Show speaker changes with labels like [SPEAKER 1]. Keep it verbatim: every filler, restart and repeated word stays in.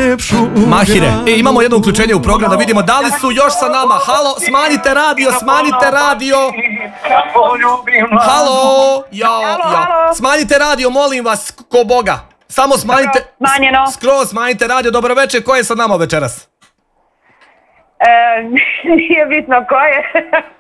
[SPEAKER 1] lepšu.
[SPEAKER 2] Mahire, e, imamo jedno uključenje u program da vidimo da li su još sa nama. Halo, smanjite radio, smanjite radio. Halo, jao, jao. Smanjite radio, molim vas, ko Boga. Samo smanjite,
[SPEAKER 3] Smanjeno.
[SPEAKER 2] skroz smanjite radio. Dobro večer, ko je sa nama večeras?
[SPEAKER 3] E, nije bitno ko je.